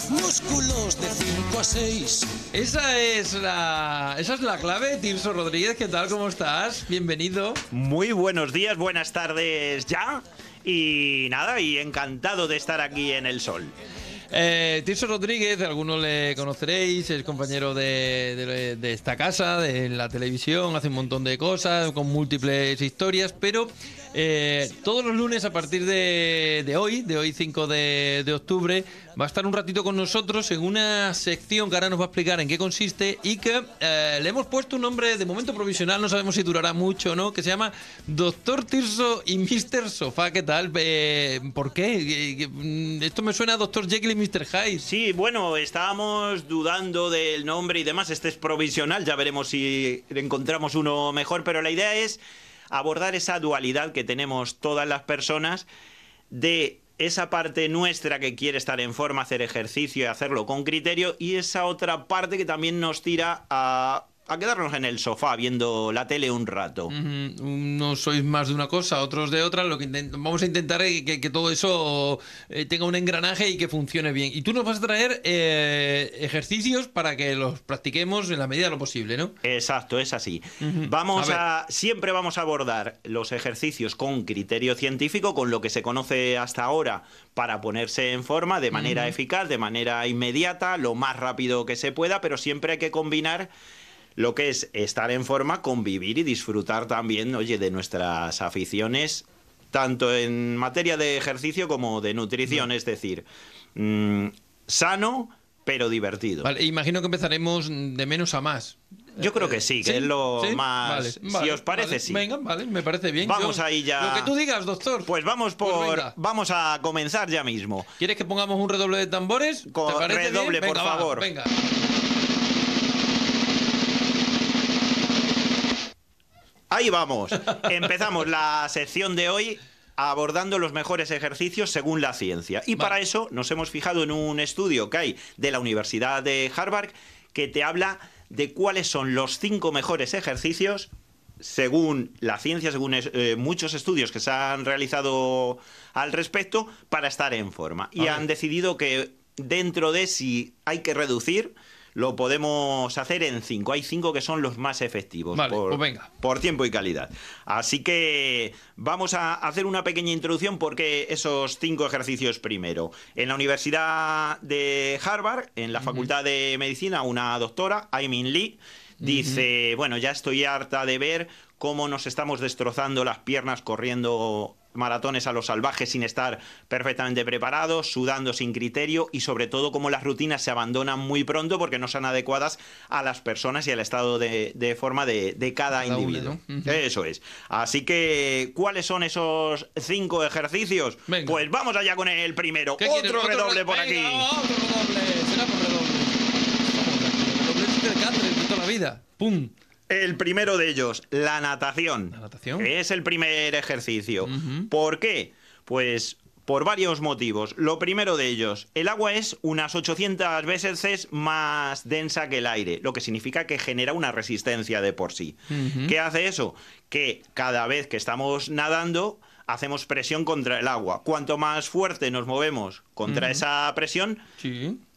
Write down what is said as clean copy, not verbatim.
músculos de 5 a 6. Esa es la clave. Tirso Rodríguez, ¿qué tal? ¿Cómo estás? Bienvenido. Muy buenos días, buenas tardes ya. Y nada, y encantado de estar aquí en el sol. Tirso Rodríguez, algunos le conoceréis, es compañero de esta casa, de la televisión, hace un montón de cosas, con múltiples historias, pero todos los lunes a partir de hoy 5 de octubre, va a estar un ratito con nosotros en una sección que ahora nos va a explicar en qué consiste y que le hemos puesto un nombre de momento provisional, no sabemos si durará mucho o no, que se llama Doctor Tirso y Mr. Sofá. ¿Qué tal? ¿Por qué? Esto me suena a Doctor Jekyll y Mr. Hyde. Sí, bueno, estábamos dudando del nombre y demás. Este es provisional, ya veremos si encontramos uno mejor, pero la idea es abordar esa dualidad que tenemos todas las personas de esa parte nuestra que quiere estar en forma, hacer ejercicio y hacerlo con criterio, y esa otra parte que también nos tira a quedarnos en el sofá viendo la tele un rato. No sois más de una cosa, otros de otra. Vamos a intentar que todo eso tenga un engranaje y que funcione bien. Y tú nos vas a traer ejercicios para que los practiquemos en la medida de lo posible, ¿no? Exacto, es así. Siempre vamos a abordar los ejercicios con criterio científico, con lo que se conoce hasta ahora, para ponerse en forma de manera eficaz, de manera inmediata, lo más rápido que se pueda, pero siempre hay que combinar lo que es estar en forma, convivir y disfrutar también, oye, de nuestras aficiones, tanto en materia de ejercicio como de nutrición, es decir, sano pero divertido. Vale, imagino que empezaremos de menos a más. Yo creo que sí, que es lo más... Vale, si os parece, sí. Venga, vale, me parece bien. Vamos ahí ya. Lo que tú digas, doctor. Pues vamos vamos a comenzar ya mismo. ¿Quieres que pongamos un redoble de tambores? ¿Te parece redoble, bien? por favor. Venga. Ahí vamos. Empezamos la sección de hoy abordando los mejores ejercicios según la ciencia. Y para eso nos hemos fijado en un estudio que hay de la Universidad de Harvard que te habla de cuáles son los 5 mejores ejercicios según la ciencia, según muchos estudios que se han realizado al respecto, para estar en forma. Y han decidido que dentro de si hay que reducir, lo podemos hacer en 5. Hay 5 que son los más efectivos, vale, pues venga, por tiempo y calidad. Así que vamos a hacer una pequeña introducción porque esos 5 ejercicios primero. En la Universidad de Harvard, en la Facultad de Medicina, una doctora, Aimin Lee, dice, bueno, ya estoy harta de ver cómo nos estamos destrozando las piernas corriendo maratones a lo salvaje sin estar perfectamente preparados, sudando sin criterio y sobre todo cómo las rutinas se abandonan muy pronto porque no son adecuadas a las personas y al estado de forma de cada individuo. Uno, ¿no? Eso es. Así que, ¿cuáles son esos 5 ejercicios? Venga. Pues vamos allá con el primero. Otro redoble por aquí. Otro redoble. Será por redoble. Vamos, redoble es del country de toda la vida. ¡Pum! El primero de ellos, la natación. ¿La natación? Es el primer ejercicio. ¿Por qué? Pues por varios motivos. Lo primero de ellos, el agua es unas 800 veces más densa que el aire, lo que significa que genera una resistencia de por sí. ¿Qué hace eso? Que cada vez que estamos nadando hacemos presión contra el agua. Cuanto más fuerte nos movemos contra esa presión, sí,